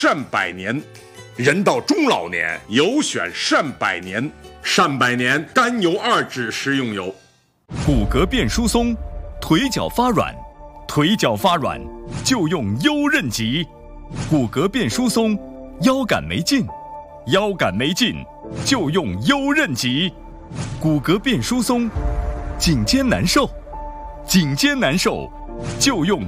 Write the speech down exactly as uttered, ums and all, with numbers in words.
善百年，人到中老年有选善百年，善百年甘油二酯食用油。 骨骼变疏松，腿脚发软，腿脚发软就用优韧极。骨骼变疏松，腰杆没劲，腰杆没劲就用优韧极。骨骼变疏松，颈肩难受，颈肩难受就用